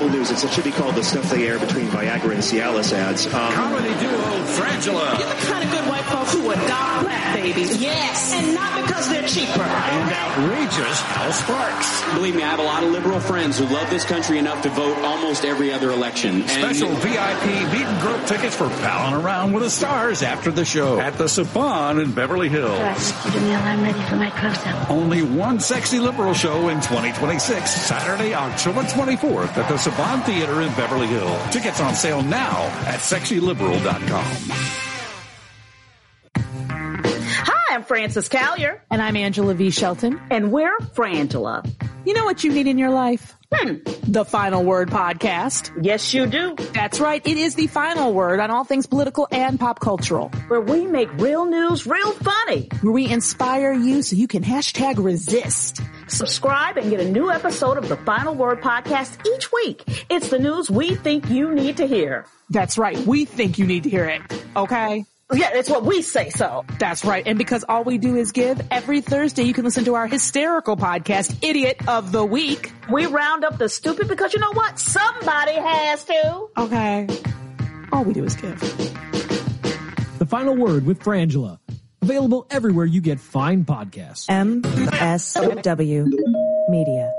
news. It should be called the stuff they air between Viagra and Cialis ads. Comedy duo Frangela. You're the kind of good white folks who adopt black babies. Yes. And not because they're cheaper. And outrageous Hal Sparks. Believe me, I have a lot of liberal friends who love this country enough to vote almost every other election. Special VIP meet and greet tickets for palling around with the stars after the show at the Saban in Beverly Hills. I'm ready for my close-up. Only one sexy liberal show in 2026, Saturday, October 24th at the Saban Theater in Beverly Hills. Tickets on sale now at sexyliberal.com. Hi, I'm Frances Callier. And I'm Angela V. Shelton. And we're Frangela. You know what you need in your life? The Final Word podcast. Yes, you do. That's right. It is the final word on all things political and pop cultural. Where we make real news real funny. Where we inspire you so you can #resist. Subscribe and get a new episode of the Final Word podcast each week. It's the news we think you need to hear. That's right. We think you need to hear it. Okay? Yeah, it's what we say so. That's right. And because all we do is give, every Thursday you can listen to our hysterical podcast, Idiot of the Week. We round up the stupid because you know what? Somebody has to. Okay. All we do is give. The Final Word with Frangela. Available everywhere you get fine podcasts. MSW Media.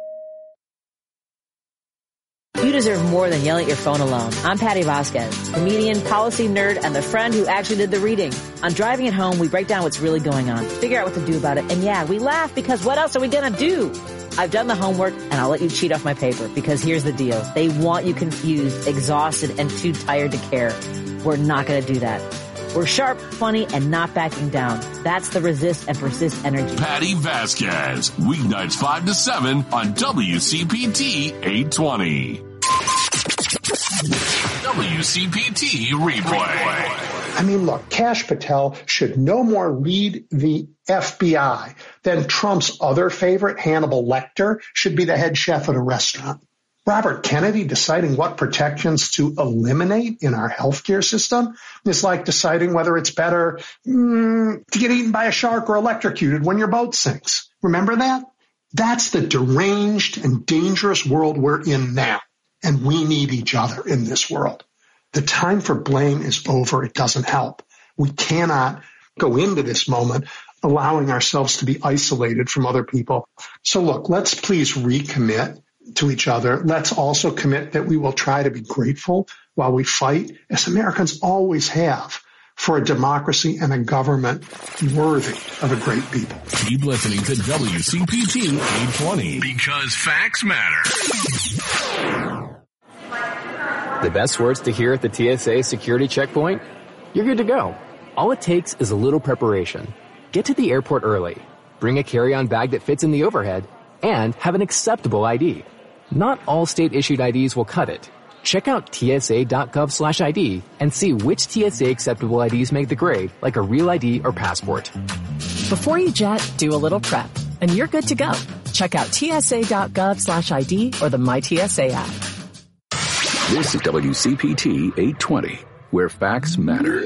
You deserve more than yelling at your phone alone. I'm Patty Vasquez, comedian, policy nerd, and the friend who actually did the reading. On Driving It Home, we break down what's really going on, figure out what to do about it, and yeah, we laugh because what else are we gonna do? I've done the homework, and I'll let you cheat off my paper because here's the deal. They want you confused, exhausted, and too tired to care. We're not gonna do that. We're sharp, funny, and not backing down. That's the resist and persist energy. Patty Vasquez, weeknights 5 to 7 on WCPT 820. WCPT replay. I mean, look, Kash Patel should no more lead the FBI than Trump's other favorite, Hannibal Lecter, should be the head chef at a restaurant. Robert Kennedy deciding what protections to eliminate in our healthcare system is like deciding whether it's better to get eaten by a shark or electrocuted when your boat sinks. Remember that? That's the deranged and dangerous world we're in now. And we need each other in this world. The time for blame is over. It doesn't help. We cannot go into this moment allowing ourselves to be isolated from other people. So look, let's please recommit to each other. Let's also commit that we will try to be grateful while we fight, as Americans always have, for a democracy and a government worthy of a great people. Keep listening to WCPT 820 because facts matter. The best words to hear at the TSA security checkpoint? You're good to go. All it takes is a little preparation. Get to the airport early, bring a carry-on bag that fits in the overhead, and have an acceptable ID. Not all state-issued IDs will cut it. Check out tsa.gov/ID and see which TSA acceptable IDs make the grade, like a real ID or passport. Before you jet, do a little prep, and you're good to go. Check out tsa.gov/ID or the MyTSA app. This is WCPT 820, where facts matter.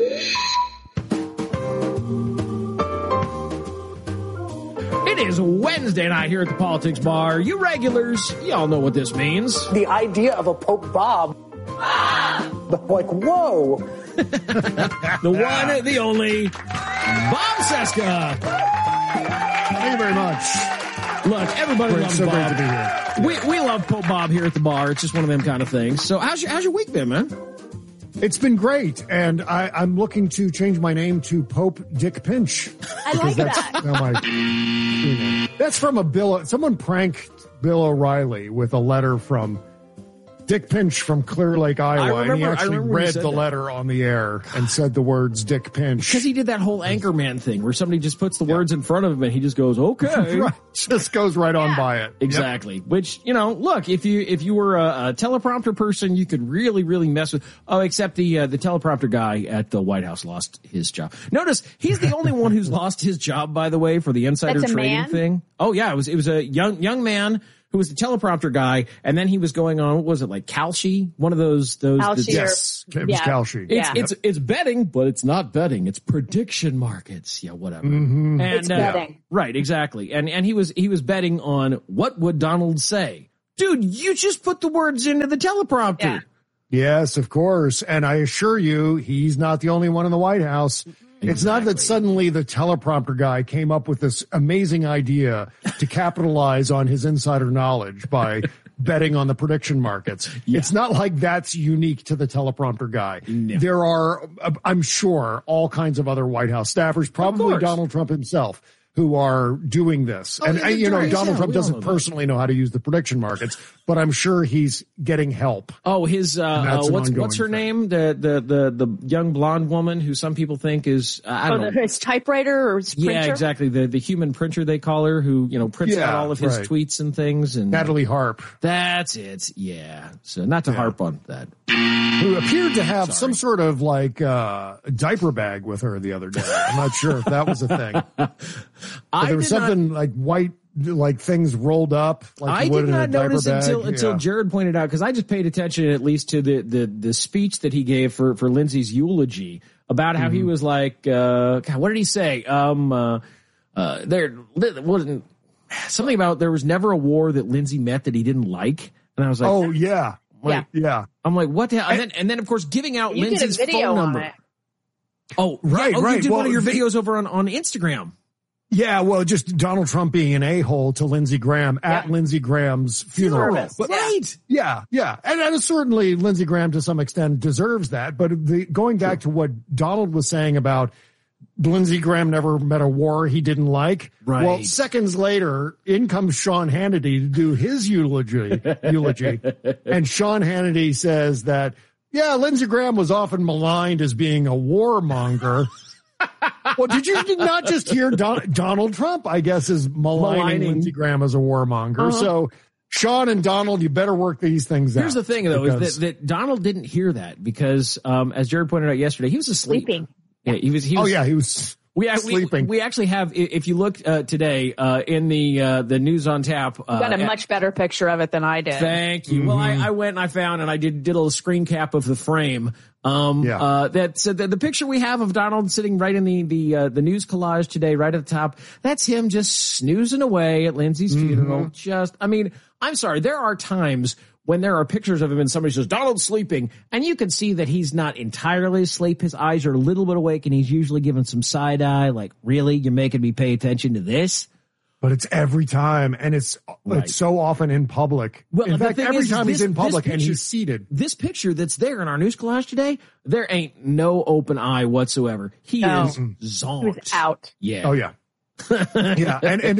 It is Wednesday night here at the Politics Bar. You regulars, y'all know what this means. The idea of a Pope Bob. Like, whoa. The one, the only, Bob Cesca. Thank you very much. Look, everybody loves so Bob. Great to be here. We love Pope Bob here at the bar. It's just one of them kind of things. So how's your week been, man? It's been great, and I'm looking to change my name to Pope Dick Pinch. I like that. That's from a bill. Someone pranked Bill O'Reilly with a letter from Dick Pinch from Clear Lake, Iowa, and he actually read the letter on the air and said the words Dick Pinch. Because he did that whole Anchorman thing where somebody just puts the words in front of him and he just goes, okay. Right. Just goes right on by it. Exactly. Yep. Which, look, if you were a teleprompter person, you could really, really mess with. Oh, except the teleprompter guy at the White House lost his job. Notice he's the only one who's lost his job, by the way, for the insider trading thing. Oh yeah, it was a young man who was the teleprompter guy, and then he was going on, what was it, like Kalshi? One of those. Yes, it was Kalshi. It's betting, but it's not betting. It's prediction markets. Yeah, whatever. Mm-hmm. And, it's betting. Right, exactly. And he was betting on what would Donald say Dude, you just put the words into the teleprompter. Yeah. Yes, of course. And I assure you, he's not the only one in the White House. Exactly. It's not that suddenly the teleprompter guy came up with this amazing idea to capitalize on his insider knowledge by betting on the prediction markets. Yeah. It's not like that's unique to the teleprompter guy. No. There are, I'm sure, all kinds of other White House staffers, probably Donald Trump himself, who are doing this. And, Donald Trump doesn't personally know how to use the prediction markets, but I'm sure he's getting help. Oh, his, what's her name? The young blonde woman who some people think is, I don't know. His typewriter or his printer? Yeah, exactly. The human printer, they call her, who, prints out all of his tweets and things. And Natalie Harp. That's it. Yeah. So not to harp on that. Who appeared to have some sort of diaper bag with her the other day. I'm not sure if that was a thing. But there was something like white, like things rolled up. Like I did not notice until Jared pointed out, because I just paid attention at least to the speech that he gave for Lindsay's eulogy about how he was like, God, what did he say? There wasn't something about there was never a war that Lindsay met that he didn't like, and I was like, oh yeah. Yeah. I'm like, what the hell? And then of course, giving out Lindsay's phone number. Oh, right, yeah. You did one of your videos over on Instagram. Yeah, well, just Donald Trump being an a-hole to Lindsey Graham at Lindsey Graham's funeral. But, right. Yeah. And certainly Lindsey Graham to some extent deserves that. But going back to what Donald was saying about Lindsey Graham never met a war he didn't like. Right. Well, seconds later, in comes Sean Hannity to do his eulogy. And Sean Hannity says that, Lindsey Graham was often maligned as being a warmonger. Well, did you not just hear Donald Trump, I guess, is maligning Lindsey Graham as a warmonger? So, Sean and Donald, you better work these things out. Here's the thing, though, is that Donald didn't hear that because, as Jared pointed out yesterday, he was asleep. Sleeping. Yeah, he was sleeping. We actually have, if you look today in the News on Tap. You got a much better picture of it than I did. Thank you. Mm-hmm. Well, I went and I found and I did a little screen cap of the frame. That said the picture we have of Donald sitting right in the news collage today, right at the top, that's him just snoozing away at Lindsay's funeral. I'm sorry. There are times when there are pictures of him and somebody says, Donald's sleeping, and you can see that he's not entirely asleep. His eyes are a little bit awake and he's usually giving some side eye, like, really? You're making me pay attention to this? But it's every time, and it's so often in public. Well, in fact, every time he's in public and he's seated. This picture that's there in our news collage today, there ain't no open eye whatsoever. He is zonked. He was out. Yeah. Oh, yeah. Yeah,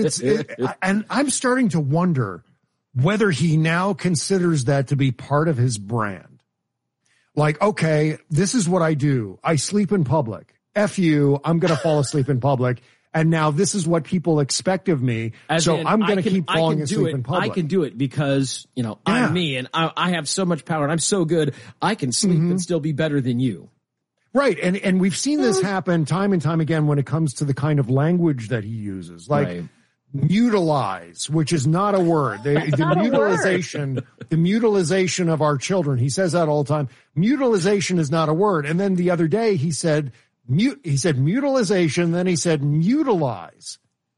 and I'm starting to wonder whether he now considers that to be part of his brand. Like, okay, this is what I do. I sleep in public. F you, I'm going to fall asleep in public. And now this is what people expect of me. I'm going to keep falling asleep in public. I can do it because, I'm me and I have so much power and I'm so good. I can sleep and still be better than you. Right. And we've seen this happen time and time again when it comes to the kind of language that he uses. Like, mutilize, which is not a word. The mutilization of our children. He says that all the time. Mutilization is not a word. And then the other day he said mutilization. Then he said mutilize.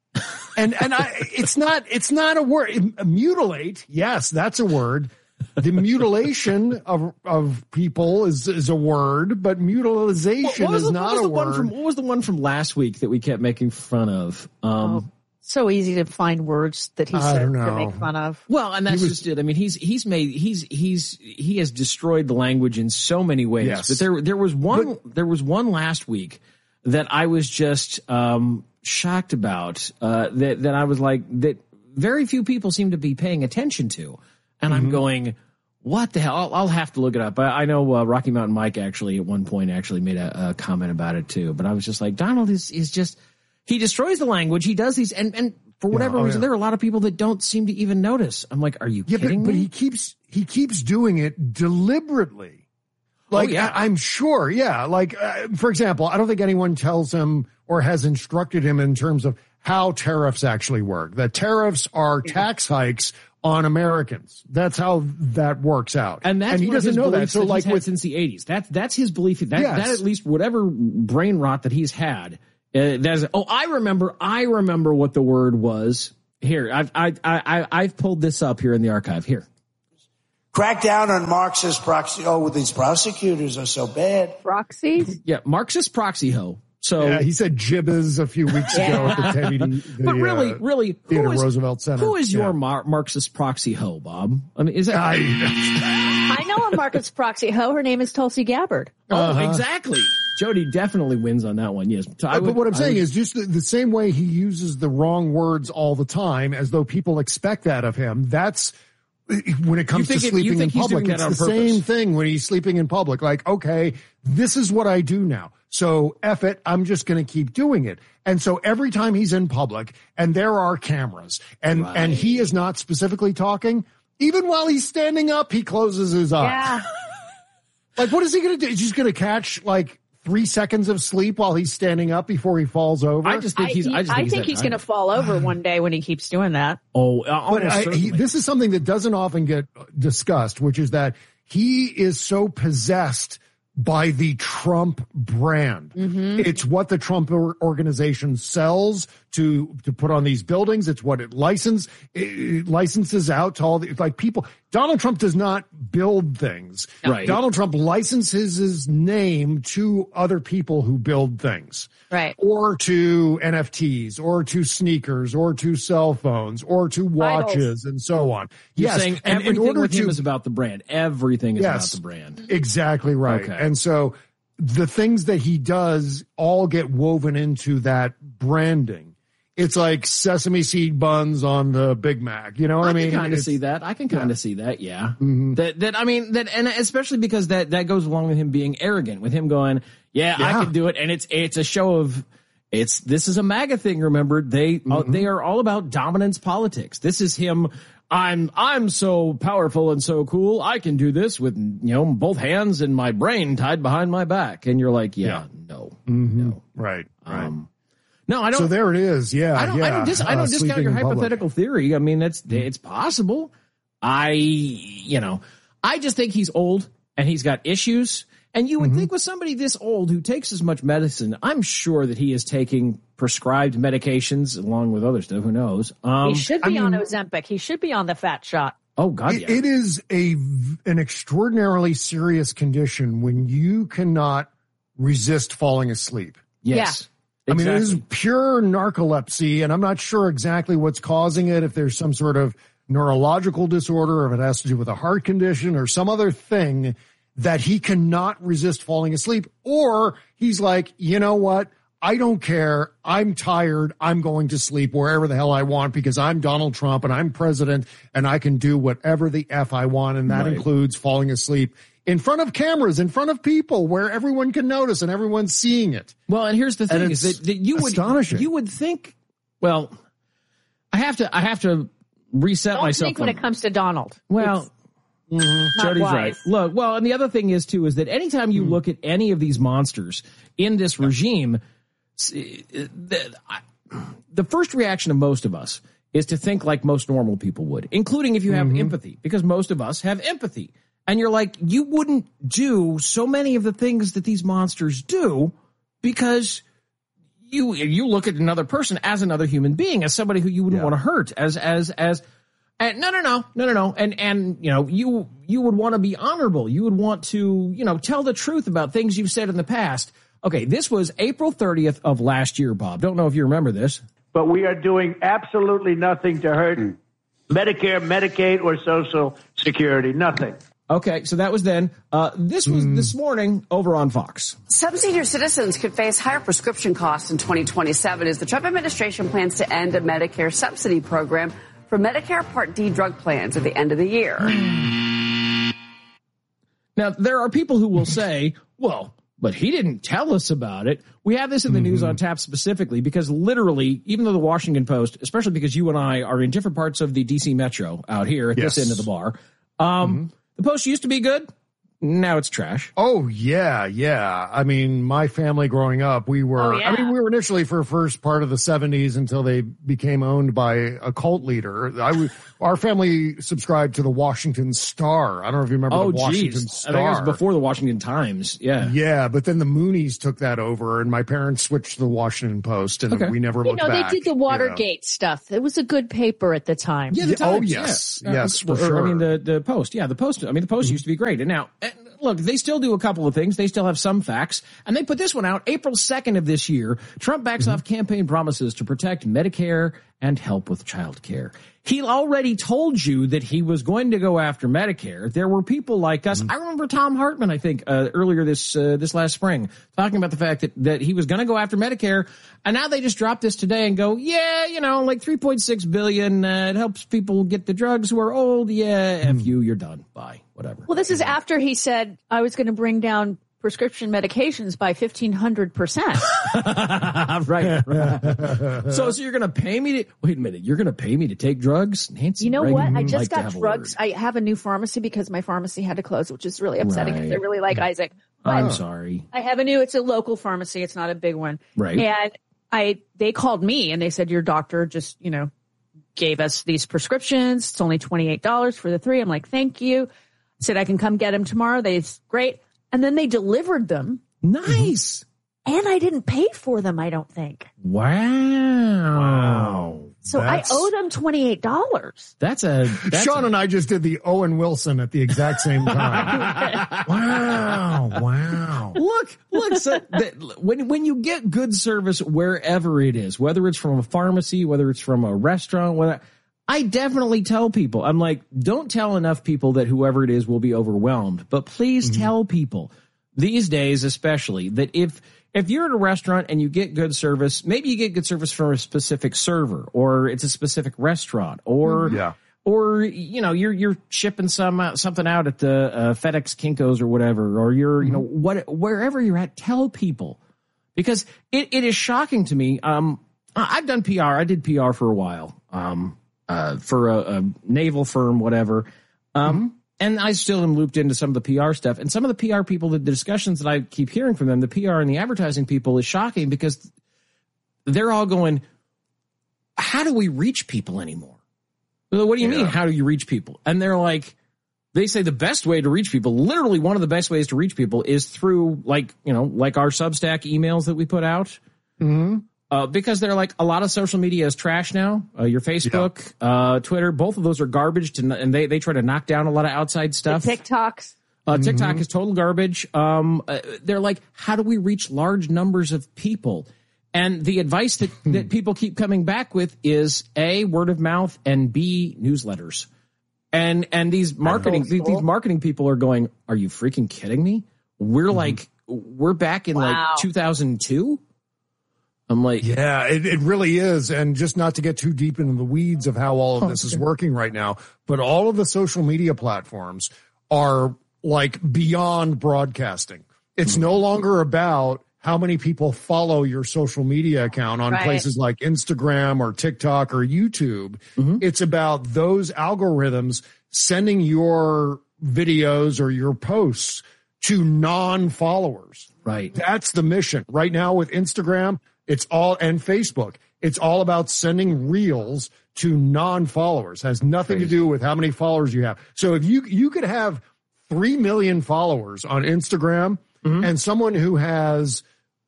It's not a word. Mutilate. Yes, that's a word. The mutilation of people is a word, but mutilization is not a word. What was the one from last week that we kept making fun of? So easy to find words that he said to make fun of. Well, and that's just it. I mean, he has destroyed the language in so many ways. Yes. But there was one last week that I was just shocked about. That I was like, that very few people seem to be paying attention to, and I'm going, what the hell? I'll have to look it up. I know Rocky Mountain Mike actually at one point made a comment about it too. But I was just like, Donald is just. He destroys the language. He does these, and for whatever reason, there are a lot of people that don't seem to even notice. I'm like, are you kidding me? But he keeps doing it deliberately. Like, I'm sure, Like, for example, I don't think anyone tells him or has instructed him in terms of how tariffs actually work. That tariffs are tax hikes on Americans. That's how that works out. And he doesn't know that. So, like, since the 80s, that's his belief. That at least whatever brain rot that he's had. I remember what the word was. Here, I've pulled this up here in the archive. Here, Crack down on Marxist proxy. Oh, these prosecutors are so bad. Proxies? Yeah, Marxist proxy ho. So yeah, he said gibbous a few weeks ago at the TED. But really, Theodore Roosevelt Center. Who is your Marxist proxy ho, Bob? I mean, is that? I know a Marxist proxy ho. Her name is Tulsi Gabbard. Oh, exactly. Jody definitely wins on that one. Yes, but what I'm saying is just the same way he uses the wrong words all the time, as though people expect that of him. That's when it comes to sleeping in public. It's the same thing when he's sleeping in public. Like, okay, this is what I do now. So F it, I'm just going to keep doing it. And so every time he's in public and there are cameras and he is not specifically talking, even while he's standing up, he closes his eyes. Yeah. Like, what is he going to do? He's just going to catch like 3 seconds of sleep while he's standing up before he falls over? I think he's going to fall over one day when he keeps doing that. Oh, this is something that doesn't often get discussed, which is that he is so possessed by the Trump brand. Mm-hmm. It's what the Trump organization sells to put on these buildings. It's what it licenses out to all the, like, people. Donald Trump does not build things. Right. Donald Trump licenses his name to other people who build things. Right. Or to NFTs, or to sneakers, or to cell phones, or to watches, and so on. You're saying everything with him is about the brand. Everything is about the brand. Exactly right. Okay. And so the things that he does all get woven into that branding. It's like sesame seed buns on the Big Mac. You know what I mean? I can kind of see that. I can kind of see that. Yeah. Mm-hmm. And especially because that goes along with him being arrogant, with him going, I can do it. And it's a show of, this is a MAGA thing. Remember, they are all about dominance politics. This is him. I'm so powerful and so cool. I can do this with, both hands and my brain tied behind my back. And you're like, no. Right. No, I don't. So there it is. Yeah. I don't discount your hypothetical theory. I mean, it's possible. I just think he's old and he's got issues. And you would think with somebody this old who takes as much medicine, I'm sure that he is taking prescribed medications along with other stuff. Who knows? He should be on Ozempic. He should be on the fat shot. Oh, God, yeah. It is an extraordinarily serious condition when you cannot resist falling asleep. Yes. Yeah. I mean, it is pure narcolepsy, and I'm not sure exactly what's causing it, if there's some sort of neurological disorder, or if it has to do with a heart condition or some other thing that he cannot resist falling asleep. Or he's like, you know what? I don't care. I'm tired. I'm going to sleep wherever the hell I want because I'm Donald Trump and I'm president and I can do whatever the F I want. And that includes falling asleep in front of cameras, in front of people where everyone can notice and everyone's seeing it. Well, and here's the thing is that you would think, well, I have to reset myself. Don't think when it comes to Donald. Well, Jody's right. Look, well, and the other thing is too, is that anytime you look at any of these monsters in this regime, the first reaction of most of us is to think like most normal people would, including if you have empathy, because most of us have empathy. And you're like, you wouldn't do so many of the things that these monsters do because you look at another person as another human being, as somebody who you wouldn't want to hurt, and no. And you would want to be honorable. You would want to, tell the truth about things you've said in the past. Okay, this was April 30th of last year, Bob. Don't know if you remember this. But we are doing absolutely nothing to hurt Medicare, Medicaid, or Social Security. Nothing. Okay, so that was then. This was this morning over on Fox. Some senior citizens could face higher prescription costs in 2027 as the Trump administration plans to end a Medicare subsidy program for Medicare Part D drug plans at the end of the year. Now, there are people who will say, well, but he didn't tell us about it. We have this in the news on tap specifically because literally, even though the Washington Post, especially because you and I are in different parts of the D.C. metro out here at this end of the bar, the Post used to be good. Now it's trash. Oh, yeah. I mean, my family growing up, we were initially for first part of the 70s until they became owned by a cult leader. Our family subscribed to the Washington Star. I don't know if you remember the Washington Star. I think it was before the Washington Times. Yeah. Yeah, but then the Moonies took that over and my parents switched to the Washington Post and we never looked back. They did the Watergate stuff. It was a good paper at the time. Yeah, the Times. Yes, for sure. I mean, the Post. Yeah, the Post. I mean, the Post used to be great. And now, look, they still do a couple of things. They still have some facts. And they put this one out April 2nd of this year. Trump backs off campaign promises to protect Medicare and help with child care. He already told you that he was going to go after Medicare. There were people like us. I remember Tom Hartman, I think, earlier this last spring, talking about the fact that he was going to go after Medicare. And now they just dropped this today and go, like $3.6 billion. It helps people get the drugs who are old. Yeah, F you, you're done. Bye. Whatever. Well, this is after he said, I was going to bring down prescription medications by 1,500%. Right. So you're going to pay me to wait a minute. You're going to pay me to take drugs, Nancy? You know what? I just got drugs. I have a new pharmacy because my pharmacy had to close, which is really upsetting because I really like Isaac. But I'm sorry. I have it's a local pharmacy. It's not a big one. Right. And they called me and they said, your doctor just, gave us these prescriptions. It's only $28 for the 3. I'm like, thank you. I said, I can come get them tomorrow. Great. And then they delivered them. Nice. And I didn't pay for them, I don't think. Wow. So I owe them $28. That's Sean and I just did the Owen Wilson at the exact same time. Wow. Look. So when you get good service wherever it is, whether it's from a pharmacy, whether it's from a restaurant, whatever, I definitely tell people, I'm like, don't tell enough people that whoever it is will be overwhelmed, but please tell people these days, especially, that if you're at a restaurant and you get good service, maybe you get good service from a specific server, or it's a specific restaurant, or you're shipping something out at the FedEx Kinko's or whatever, or you're wherever you're at, tell people, because it is shocking to me. I've done PR. I did PR for a while. For a naval firm, whatever. And I still am looped into some of the PR stuff. And some of the PR people, the discussions that I keep hearing from them, the PR and the advertising people, is shocking because they're all going, how do we reach people anymore? What do you mean, how do you reach people? And they're like, they say the best way to reach people, literally one of the best ways to reach people is through like our Substack emails that we put out. Because they're like, a lot of social media is trash now. Your Facebook, Twitter, both of those are garbage, and they try to knock down a lot of outside stuff. The TikToks. TikTok is total garbage. They're like, how do we reach large numbers of people? And the advice that people keep coming back with is A, word of mouth, and B, newsletters. And these marketing people are going, are you freaking kidding me? We're back in like 2002. I'm like, yeah, it really is. And just not to get too deep into the weeds of how all of this is working right now, but all of the social media platforms are like beyond broadcasting. It's no longer about how many people follow your social media account on places like Instagram or TikTok or YouTube. It's about those algorithms sending your videos or your posts to non-followers. Right. That's the mission right now with Instagram. And Facebook. It's all about sending reels to non-followers. Has nothing to do with how many followers you have. So if you could have 3 million followers on Instagram and someone who has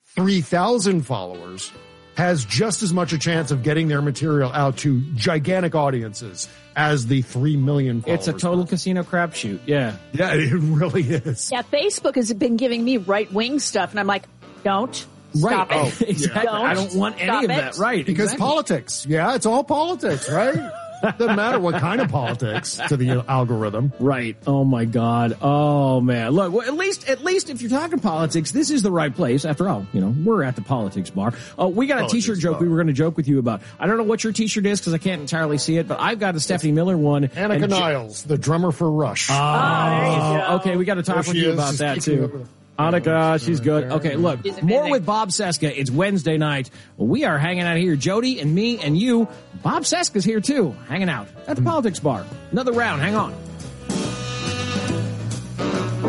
3,000 followers has just as much a chance of getting their material out to gigantic audiences as the 3 million followers. It's a total casino crapshoot. Yeah. Yeah, it really is. Yeah, Facebook has been giving me right-wing stuff, and I'm like, don't. Stop it. Exactly. I don't want any of that. Right. Because politics. Yeah, it's all politics, right? Doesn't matter what kind of politics to the algorithm. Right. Oh my God. Oh man. Look, well, at least if you're talking politics, this is the right place. After all, we're at the politics bar. We got a t-shirt joke we were going to joke with you about. I don't know what your t-shirt is because I can't entirely see it, but I've got a Stephanie Miller one. Annika Niles, the drummer for Rush. There you go. Okay, we got to talk with you about that too. Annika, she's good. Okay, look, more with Bob Cesca. It's Wednesday night. We are hanging out here, Jody and me and you. Bob Cesca's here too, hanging out at the Politics Bar. Another round, hang on.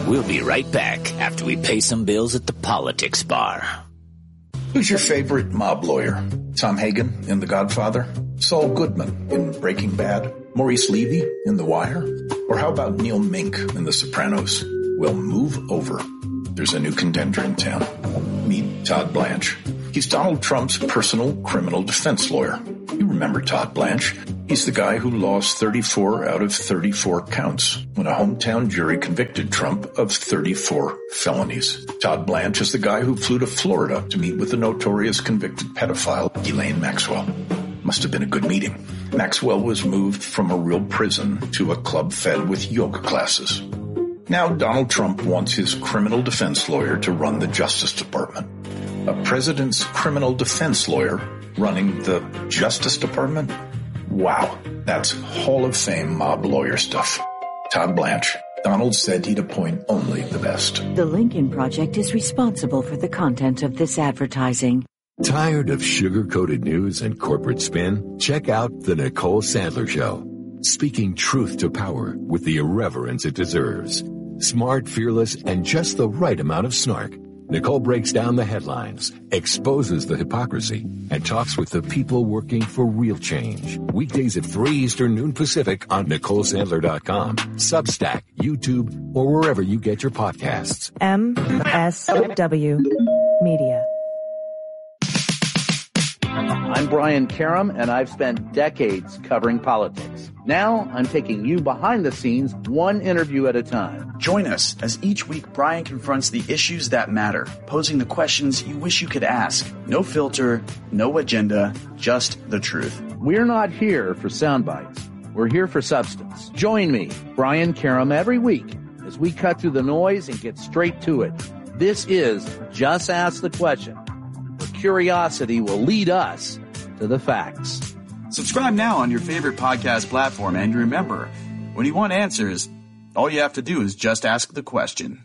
We'll be right back after we pay some bills at the Politics Bar. Who's your favorite mob lawyer? Tom Hagen in The Godfather? Saul Goodman in Breaking Bad? Maurice Levy in The Wire? Or how about Neil Mink in The Sopranos? Well, move over. There's a new contender in town. Meet Todd Blanche. He's Donald Trump's personal criminal defense lawyer. You remember Todd Blanche. He's the guy who lost 34 out of 34 counts when a hometown jury convicted Trump of 34 felonies. Todd Blanche is the guy who flew to Florida to meet with the notorious convicted pedophile, Ghislaine Maxwell. Must have been a good meeting. Maxwell was moved from a real prison to a club fed with yoga classes. Now Donald Trump wants his criminal defense lawyer to run the Justice Department. A president's criminal defense lawyer running the Justice Department? Wow, that's Hall of Fame mob lawyer stuff. Todd Blanche. Donald said he'd appoint only the best. The Lincoln Project is responsible for the content of this advertising. Tired of sugar-coated news and corporate spin? Check out The Nicole Sandler Show. Speaking truth to power with the irreverence it deserves. Smart, fearless, and just the right amount of snark. Nicole breaks down the headlines, exposes the hypocrisy, and talks with the people working for real change. Weekdays at 3 Eastern, noon Pacific on NicoleSandler.com, Substack, YouTube, or wherever you get your podcasts. MSW Media. I'm Brian Karam, and I've spent decades covering politics. Now, I'm taking you behind the scenes, one interview at a time. Join us as each week Brian confronts the issues that matter, posing the questions you wish you could ask. No filter, no agenda, just the truth. We're not here for sound bites. We're here for substance. Join me, Brian Karam, every week as we cut through the noise and get straight to it. This is Just Ask the Question, where curiosity will lead us to the facts. Subscribe now on your favorite podcast platform, and remember, when you want answers, all you have to do is just ask the question.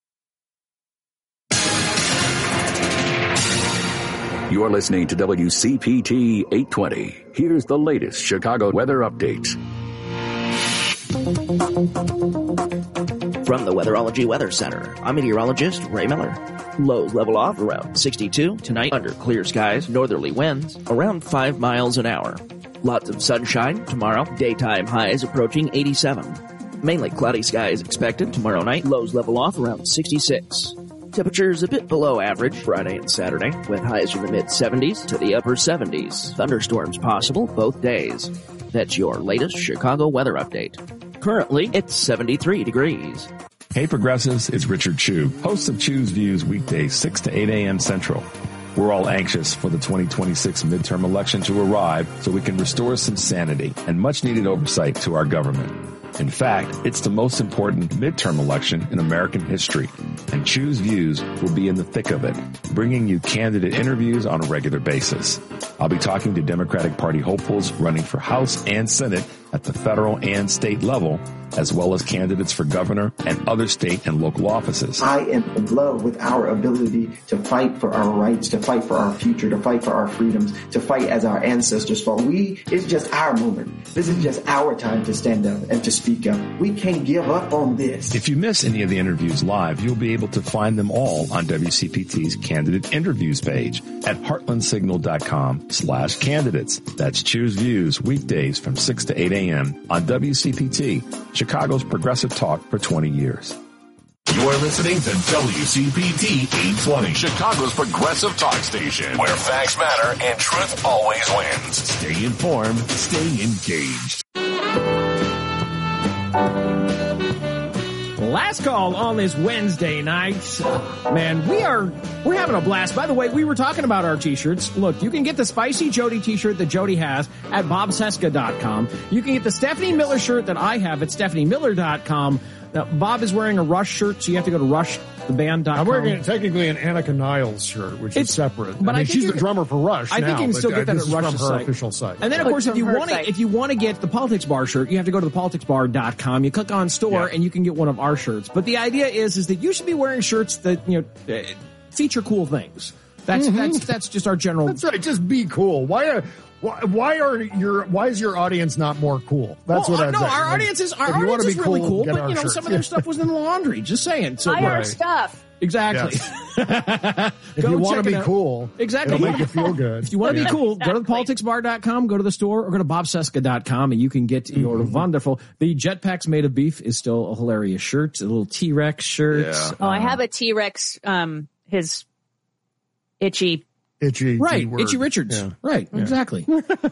You're listening to WCPT 820. Here's the latest Chicago weather update. From the Weatherology Weather Center, I'm meteorologist Ray Miller. Lows level off around 62 tonight under clear skies, northerly winds around 5 miles an hour. Lots of sunshine tomorrow, daytime highs approaching 87. Mainly cloudy skies expected tomorrow night, lows level off around 66. Temperatures a bit below average Friday and Saturday, with highs from the mid-70s to the upper 70s. Thunderstorms possible both days. That's your latest Chicago weather update. Currently, it's 73 degrees. Hey Progressives, it's Richard Chu, host of Chu's Views weekdays 6 to 8 a.m. Central. We're all anxious for the 2026 midterm election to arrive so we can restore some sanity and much needed oversight to our government. In fact, it's the most important midterm election in American history, and Chu's Views will be in the thick of it, bringing you candidate interviews on a regular basis. I'll be talking to Democratic Party hopefuls running for House and Senate at the federal and state level, as well as candidates for governor and other state and local offices. I am in love with our ability to fight for our rights, to fight for our future, to fight for our freedoms, to fight as our ancestors fought. It's just our moment. This is just our time to stand up and to speak up. We can't give up on this. If you miss any of the interviews live, you'll be able to find them all on WCPT's candidate interviews page at heartlandsignal.com/candidates. That's Choose Views weekdays from 6 to 8 a.m. on WCPT, Chicago's progressive talk for 20 years. You're listening to WCPT 820, Chicago's progressive talk station, where facts matter and truth always wins. Stay informed, stay engaged. Last call on this Wednesday night. Man, we're having a blast. By the way, we were talking about our t-shirts. Look, you can get the Spicy Jody t-shirt that Jody has at bobseska.com. You can get the Stephanie Miller shirt that I have at stephaniemiller.com. Now, Bob is wearing a Rush shirt, so you have to go to rushtheband.com. I'm wearing technically an Annika Niles shirt, which is separate. But I mean, she's the drummer for Rush I think you can still get that at Rush's from her official site. And then, of course, if you want to get the Politics Bar shirt, you have to go to thepoliticsbar.com. You click on store, and you can get one of our shirts. But the idea is that you should be wearing shirts that feature cool things. That's just our general. That's right. Just be cool. Why Why is your audience not more cool? That's what I'm saying. Our audience is really cool, but some of their stuff was in the laundry. Just saying. So buy our stuff. Exactly. Yes. If you want to be cool, exactly, it'll make you feel good. If you want to be cool, go to thepoliticsbar.com, go to the store, or go to bobseska.com, and you can get your wonderful. The Jetpacks Made of Beef is still a hilarious shirt, a little T-Rex shirt. Yeah. I have a T-Rex, his itchy. Right, word. Itchy Richards. Yeah. Right, exactly.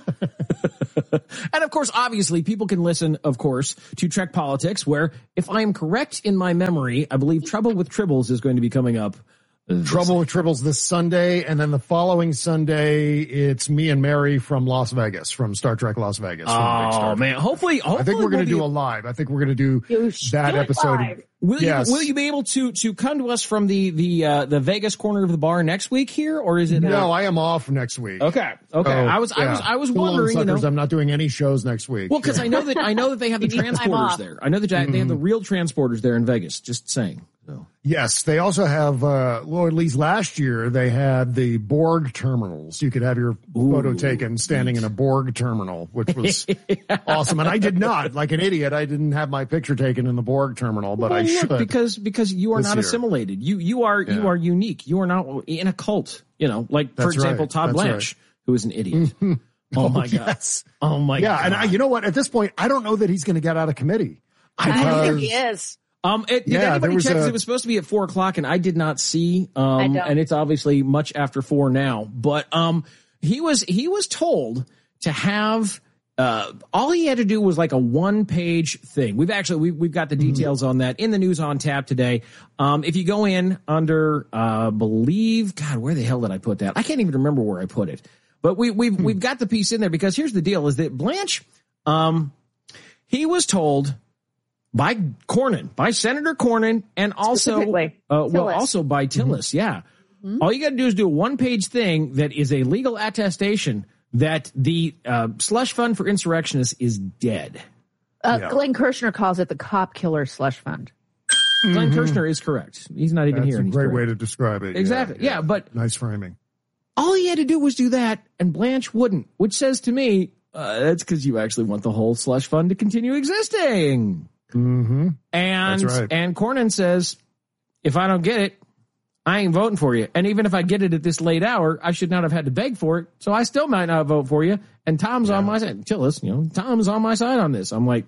And of course, obviously, people can listen, of course, to Trek Politics, where, if I am correct in my memory, I believe Trouble with Tribbles is going to be coming up. Trouble with Tribbles this Sunday, and then the following Sunday, it's me and Mary from Las Vegas, from Star Trek Las Vegas. Oh, man. Hopefully I think we're going to do a live. I think we're going to do that episode. Will you be able to come to us from the Vegas corner of the bar next week here, or is it? No, I am off next week. Okay. I was wondering. I'm not doing any shows next week. Well, because I know that they have the transporters there. I know that they have the real transporters there in Vegas. Just saying. So. Yes, they also have. At least last year they had the Borg terminals. You could have your photo taken standing in a Borg terminal, which was awesome. And I did not, like an idiot, I didn't have my picture taken in the Borg terminal, but I should because you are not assimilated. You are unique. You are not in a cult. For example, Todd Blanche, who is an idiot. Oh my God! Yes. Oh my God! Yeah, and you know what? At this point, I don't know that he's going to get out of committee. I don't think he is. Did anybody check? It was supposed to be at 4:00, and I did not see. And it's obviously much after 4 now. But he was told to have. All he had to do was like a 1-page thing. We've got the details on that in the news on tap today. If you go in under, where the hell did I put that? I can't even remember where I put it. But we've got the piece in there because here's the deal: is that Blanche, he was told by Senator Cornyn, and also also by Tillis. Yeah. Mm-hmm. All you got to do is do a 1-page thing that is a legal attestation that the slush fund for insurrectionists is dead. Glenn Kirshner calls it the cop killer slush fund. Glenn Kirshner is correct. He's not even here. That's a great way to describe it. Exactly. Yeah, but nice framing. All he had to do was do that, and Blanche wouldn't, which says to me, that's because you actually want the whole slush fund to continue existing. Mm-hmm. And that's right. And Cornyn says, if I don't get it, I ain't voting for you. And even if I get it at this late hour, I should not have had to beg for it. So I still might not vote for you. And Tom's on my side. Tillis, Tom's on my side on this. I'm like,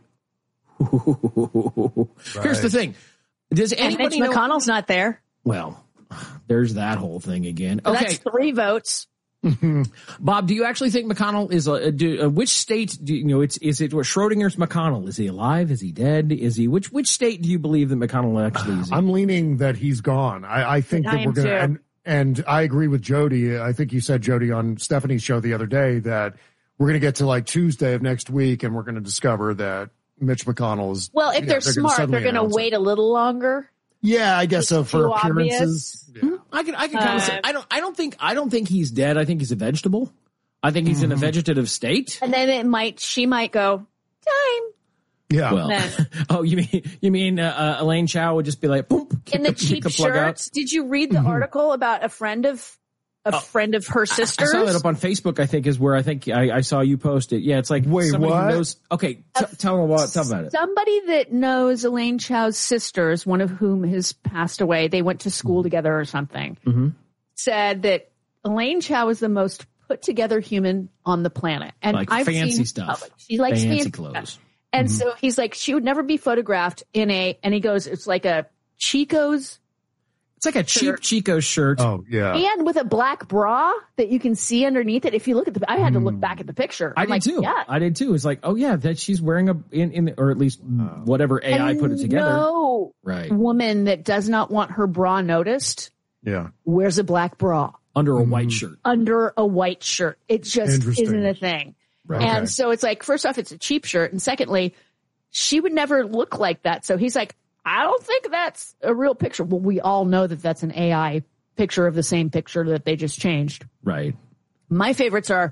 Here's the thing. Does anybody Mitch McConnell's not there? Well, there's that whole thing again. So okay. That's 3 votes. Bob, do you actually think McConnell is which state do is it Schrodinger's McConnell? Is he alive? Is he dead? Is he which state do you believe that McConnell actually is in? I'm leaning that he's gone. I think that we're going to and I agree with Jody. I think you said, Jody, on Stephanie's show the other day that we're going to get to like Tuesday of next week and we're going to discover that Mitch McConnell is well, if they're smart, they're going to wait a little longer. Yeah, I guess so for appearances. Yeah. I can kind of say I don't think he's dead. I think he's a vegetable. I think he's in a vegetative state. And then she might go, time. Yeah. Well, you mean Elaine Chao would just be like, boom, in the cheap shirts. Did you read the article about a friend of her sister's? I saw that up on Facebook. I think is where I saw you post it. Yeah, it's like wait, somebody what? Who knows, okay, tell about it. Somebody that knows Elaine Chao's sisters, one of whom has passed away. They went to school together or something. Mm-hmm. Said that Elaine Chao is the most put together human on the planet, and like I've fancy seen stuff. She likes fancy clothes. Stuff. And so he's like, she would never be photographed and he goes, it's like a Chico's. It's like a cheap Chico's shirt. Oh, yeah. And with a black bra that you can see underneath it. If you look at I had to look back at the picture. I did too. Yeah. I did too. It's like, oh yeah, that she's wearing or at least whatever AI put it together. No right. Woman that does not want her bra noticed. Yeah. Wears a black bra. Under a white shirt. Under a white shirt. It just isn't a thing. Right. And so it's like, first off, it's a cheap shirt. And secondly, she would never look like that. So he's like, I don't think that's a real picture. Well, we all know that that's an AI picture of the same picture that they just changed. Right. My favorites are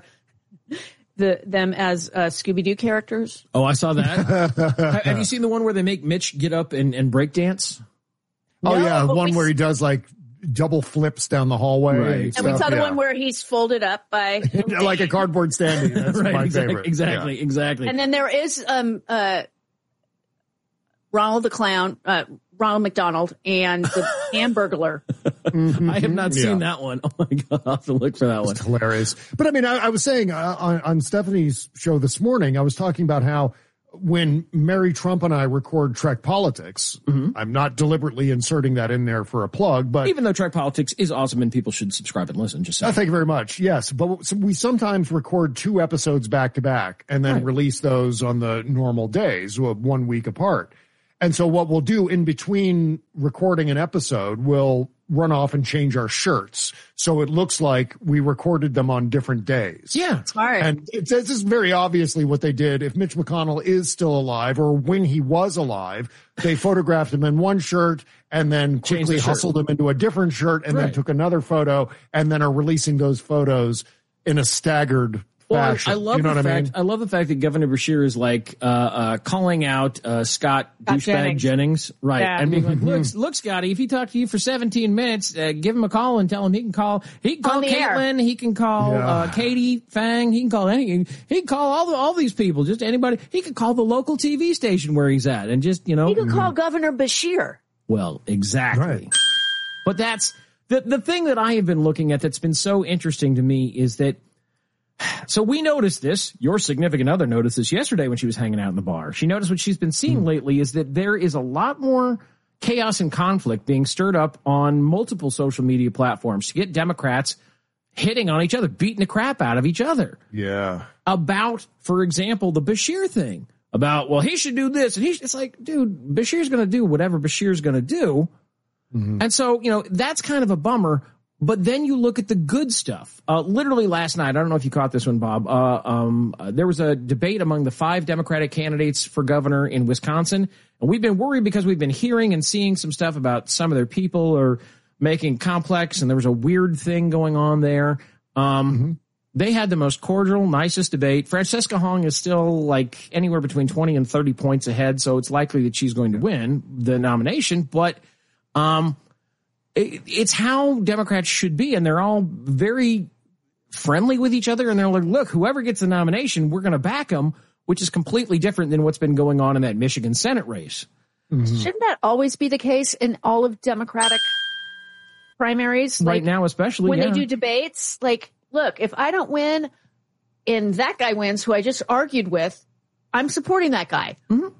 them as Scooby-Doo characters. Oh, I saw that. Have you seen the one where they make Mitch get up and break dance? Oh, yeah. One where he does like double flips down the hallway. Right. And we saw the one where he's folded up by like a cardboard standee. That's right, my favorite. Exactly. And then there is Ronald the Clown, Ronald McDonald, and the Hamburglar. I have not seen that one. Oh my God, I'll have to look for that one. It's hilarious. But I mean, I was saying on Stephanie's show this morning, I was talking about how when Mary Trump and I record Trek Politics, I'm not deliberately inserting that in there for a plug, but even though Trek Politics is awesome and people should subscribe and listen, just saying. Thank you very much. Yes, but we sometimes record 2 episodes back to back and then release those on the normal days, 1 week apart. And so what we'll do in between recording an episode, we'll run off and change our shirts. So it looks like we recorded them on different days. Yeah. Smart. And this is very obviously what they did. If Mitch McConnell is still alive or when he was alive, they photographed him in one shirt and then quickly hustled him into a different shirt and then took another photo and then are releasing those photos in a staggered fashion. I love the fact. I love the fact that Governor Beshear is like calling out Scott douchebag Jennings, right? Yeah. And being like, "Look, Scotty, if he talked to you for 17 minutes, give him a call and tell him he can call Caitlin, he can call Katie Fang, he can call he can call all these people, just anybody. He could call the local TV station where he's at, and just he could call Governor Beshear. Well, exactly. Right. But that's the thing that I have been looking at that's been so interesting to me is that. So we noticed this. Your significant other noticed this yesterday when she was hanging out in the bar. She noticed what she's been seeing lately is that there is a lot more chaos and conflict being stirred up on multiple social media platforms to get Democrats hitting on each other, beating the crap out of each other. Yeah. About, for example, the Beshear thing. About, well, he should do this. And it's like, dude, Beshear's going to do whatever Beshear's going to do. And so, that's kind of a bummer. But then you look at the good stuff. Literally last night, I don't know if you caught this one, Bob. There was a debate among the 5 Democratic candidates for governor in Wisconsin. And we've been worried because we've been hearing and seeing some stuff about some of their people are making complex, and there was a weird thing going on there. They had the most cordial, nicest debate. Francesca Hong is still like anywhere between 20 and 30 points ahead, so it's likely that she's going to win the nomination. But it's how Democrats should be, and they're all very friendly with each other, and they're like, look, whoever gets the nomination, we're going to back them, which is completely different than what's been going on in that Michigan Senate race. Shouldn't that always be the case in all of Democratic primaries? Right now, especially, when they do debates, like, look, if I don't win and that guy wins who I just argued with, I'm supporting that guy.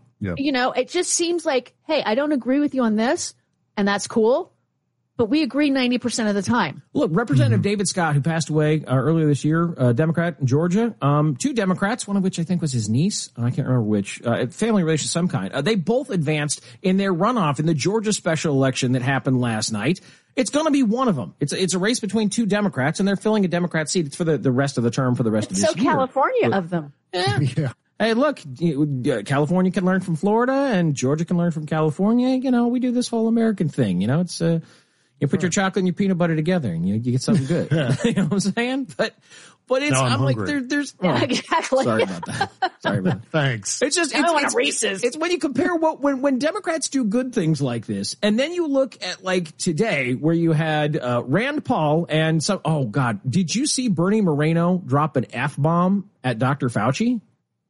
It just seems like, hey, I don't agree with you on this, and that's cool. But we agree 90% of the time. Look, Representative David Scott, who passed away earlier this year, Democrat in Georgia, 2 Democrats, one of which I think was his niece. I can't remember which. Family relation of some kind. They both advanced in their runoff in the Georgia special election that happened last night. It's going to be one of them. It's a race between 2 Democrats, and they're filling a Democrat seat. It's for the rest of the term for the rest of this year. It's so California of them. Yeah. Hey, look, California can learn from Florida, and Georgia can learn from California. We do this whole American thing. It's you put your chocolate and your peanut butter together, and you get something good. You know what I'm saying? But it's I'm like there's exactly. Sorry about that. Sorry about that. Thanks. It's just it's Reese's. It's when you compare when Democrats do good things like this, and then you look at like today where you had Rand Paul and some. Oh God, did you see Bernie Moreno drop an F-bomb at Dr. Fauci?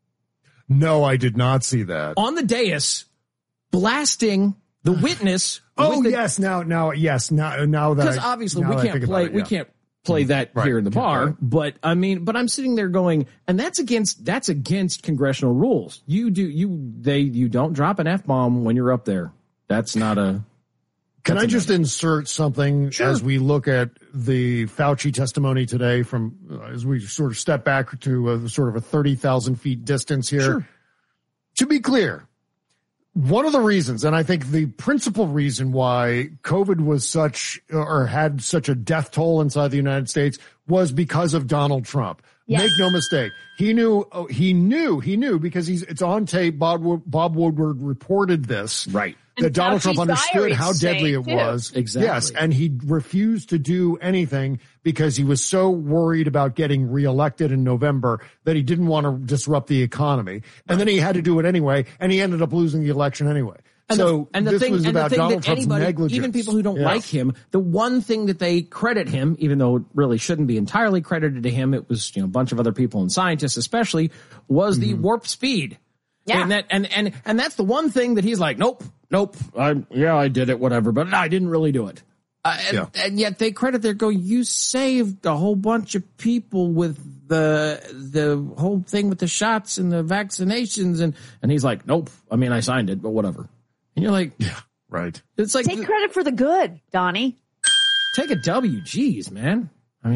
No, I did not see that. On the dais, blasting the witness. Yes. Now that because obviously we can't play that here in the bar. But I'm sitting there going, and that's against congressional rules. You don't drop an F-bomb when you're up there. That's not a. Can I just insert something as we look at the Fauci testimony today as we sort of step back to sort of a 30,000 feet distance here? Sure. To be clear, one of the reasons, and I think the principal reason why COVID was had such a death toll inside the United States was because of Donald Trump. Yes. Make no mistake. He knew because it's on tape. Bob Woodward reported this. Right. That Donald Trump understood how deadly it was. Exactly. Yes, and he refused to do anything because he was so worried about getting reelected in November that he didn't want to disrupt the economy. And then he had to do it anyway, and he ended up losing the election anyway. And the thing that anybody, negligence. even people who don't like him, the one thing that they credit him, even though it really shouldn't be entirely credited to him, it was, a bunch of other people and scientists especially, was the warp speed. Yeah. And that's the one thing that he's like, nope, I did it, whatever, but I didn't really do it. And yet they credit you saved a whole bunch of people with the whole thing with the shots and the vaccinations. And he's like, nope, I signed it, but whatever. And you're like, yeah, right. It's like, take credit for the good, Donnie. Take a W. Geez, man.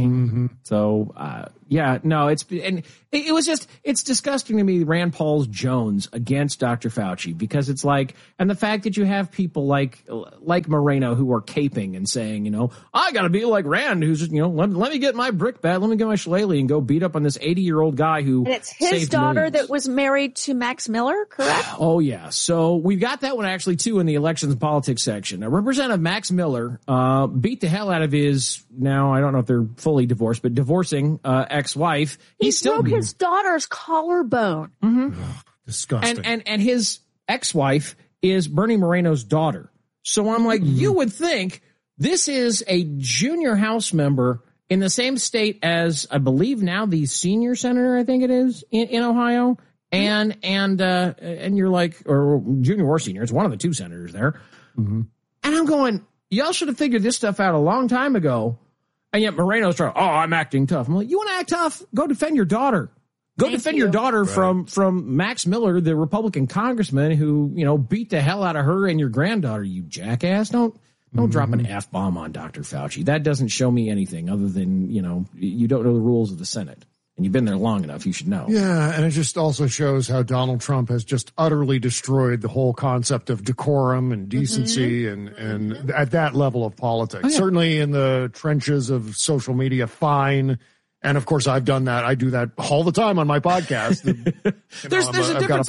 It's disgusting to me, Rand Paul's Jones against Dr. Fauci, because it's like, and the fact that you have people like Moreno who are caping and saying, I got to be like Rand, who's, let me get my brick bat, let me get my shillelagh and go beat up on this 80-year-old guy who. And it's his daughter that was married to Max Miller, correct? Oh, yeah. So we've got that one actually, too, in the elections and politics section. Now, Representative Max Miller beat the hell out of his, now I don't know if they're fully divorced, but divorcing ex-wife. He broke his daughter's collarbone. Mm-hmm. Disgusting. And his ex-wife is Bernie Moreno's daughter. So I'm like, you would think this is a junior House member in the same state as, I believe now, the senior senator, I think it is, in Ohio. And you're like, or junior or senior, it's one of the two senators there. Mm-hmm. And I'm going, y'all should have figured this stuff out a long time ago. And yet Moreno's trying, I'm acting tough. I'm like, you want to act tough? Go defend your daughter. Defend your daughter from Max Miller, the Republican congressman who, beat the hell out of her and your granddaughter, you jackass. Don't drop an F-bomb on Dr. Fauci. That doesn't show me anything other than, you don't know the rules of the Senate. And you've been there long enough, you should know. Yeah, and it just also shows how Donald Trump has just utterly destroyed the whole concept of decorum and decency and at that level of politics. Oh, yeah. Certainly in the trenches of social media, fine. And of course, I've done that. I do that all the time on my podcast. There's a difference.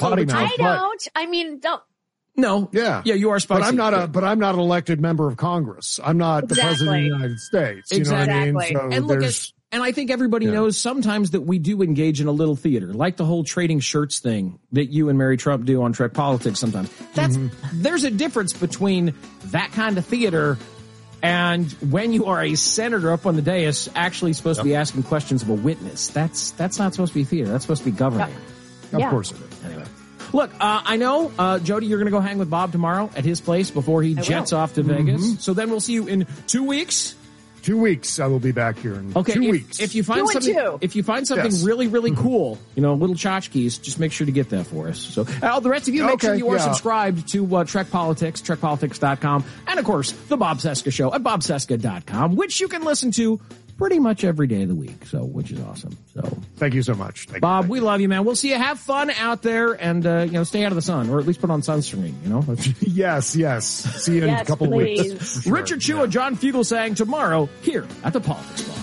Don't. No. Yeah. Yeah, you are spicy. But I'm not an elected member of Congress. I'm not the president of the United States. You know what I mean? So and I think everybody knows sometimes that we do engage in a little theater, like the whole trading shirts thing that you and Mary Trump do on Trek Politics sometimes. There's a difference between that kind of theater and when you are a senator up on the dais actually supposed to be asking questions of a witness. That's not supposed to be theater. That's supposed to be governing. Of course it is. Anyway. Look, I know, Jody, you're going to go hang with Bob tomorrow at his place before he jets off to Vegas. So then we'll see you in 2 weeks. 2 weeks, I will be back here in 2 weeks. If you find something really, really cool, little tchotchkes, just make sure to get that for us. So, the rest of you, make sure you are subscribed to Trek Politics, TrekPolitics.com, and of course, the Bob Cesca Show at BobCesca.com, which you can listen to pretty much every day of the week. So, which is awesome. So, thank you so much, Bob. We love you, man. We'll see you. Have fun out there, and stay out of the sun, or at least put on sunscreen. Yes. See you in a couple of weeks. Sure. Richard Chua, John Fugelsang tomorrow here at the Politics Bar.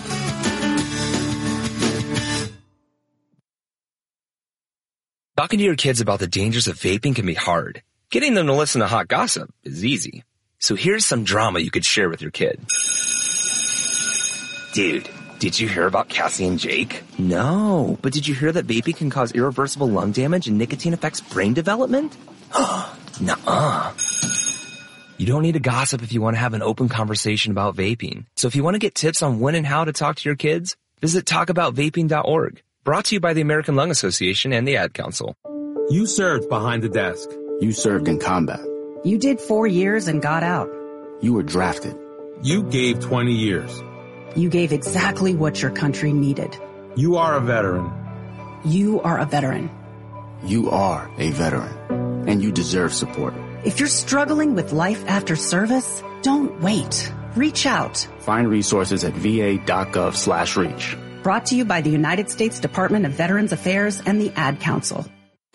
Talking to your kids about the dangers of vaping can be hard. Getting them to listen to hot gossip is easy. So here's some drama you could share with your kid. Dude, did you hear about Cassie and Jake? No, but did you hear that vaping can cause irreversible lung damage and nicotine affects brain development? Nuh-uh. You don't need to gossip if you want to have an open conversation about vaping. So if you want to get tips on when and how to talk to your kids, visit talkaboutvaping.org. Brought to you by the American Lung Association and the Ad Council. You served behind the desk. You served in combat. You did 4 years and got out. You were drafted. You gave 20 years. You gave exactly what your country needed. You are a veteran. You are a veteran. You are a veteran. And you deserve support. If you're struggling with life after service, don't wait. Reach out. Find resources at va.gov/reach. Brought to you by the United States Department of Veterans Affairs and the Ad Council.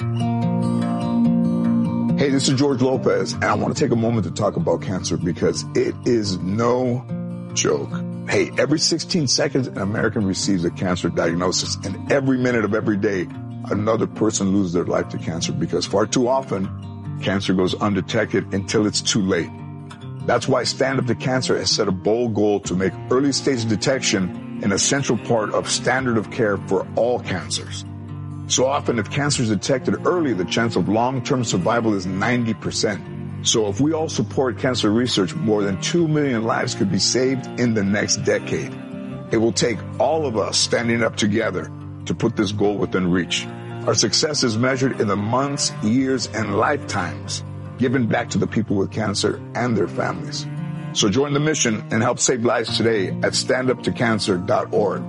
Hey, this is George Lopez, and I want to take a moment to talk about cancer because it is no joke. Hey, every 16 seconds, an American receives a cancer diagnosis, and every minute of every day, another person loses their life to cancer because far too often, cancer goes undetected until it's too late. That's why Stand Up to Cancer has set a bold goal to make early stage detection an essential part of standard of care for all cancers. So often, if cancer is detected early, the chance of long-term survival is 90%. So if we all support cancer research, more than 2 million lives could be saved in the next decade. It will take all of us standing up together to put this goal within reach. Our success is measured in the months, years, and lifetimes given back to the people with cancer and their families. So join the mission and help save lives today at standuptocancer.org.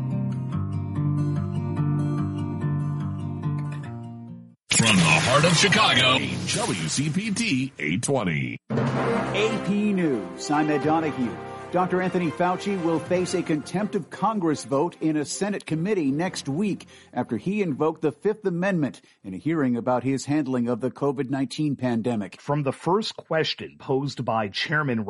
From the heart of Chicago, WCPT 820. AP News, I'm Ed Donahue. Dr. Anthony Fauci will face a contempt of Congress vote in a Senate committee next week after he invoked the Fifth Amendment in a hearing about his handling of the COVID-19 pandemic. From the first question posed by Chairman